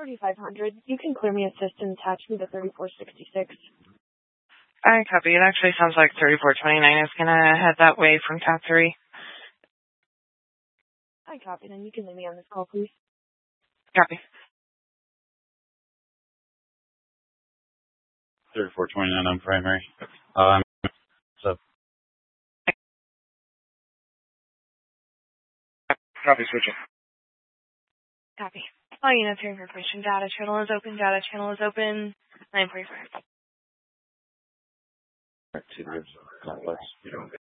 3500. You can clear me assist and attach me to 3466. I copy. It actually sounds like 3429 is going to head that way from tab 3. I copy. Then you can leave me on this call, please. Copy. 3429 on primary. So. Copy, switching. Copy. All units here information. Data channel is open. Data channel is open. 945. Complex.